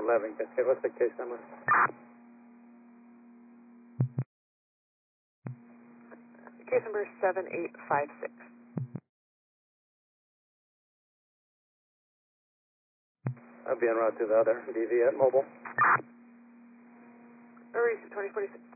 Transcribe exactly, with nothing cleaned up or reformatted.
eleven. Okay, what's the case number? Case number seven eight five six. I'll be en route to the other D V at mobile. Maurice, twenty forty-six.